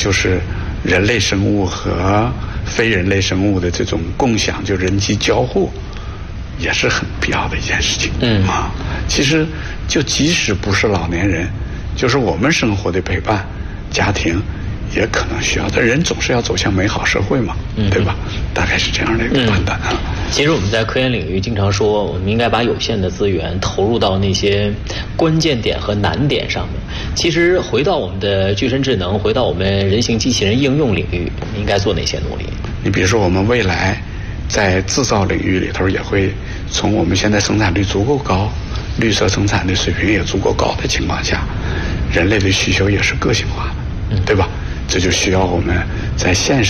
就是人类生物和非人类生物的这种共享，就人机交互，也是很必要的一件事情。其实就即使不是老年人，就是我们生活的陪伴家庭也可能需要的。人总是要走向美好社会嘛，对吧？大概是这样的一个判断啊。 其实我们在科研领域经常说，我们应该把有限的资源投入到那些关键点和难点上面。其实回到我们的具身智能，回到我们人形机器人应用领域，我们应该做哪些努力？ 你比如说，我们未来在制造领域里头，也会从我们现在生产率足够高、绿色生产的水平也足够高的情况下，人类的需求也是个性化的，对吧？这就需要我们在现实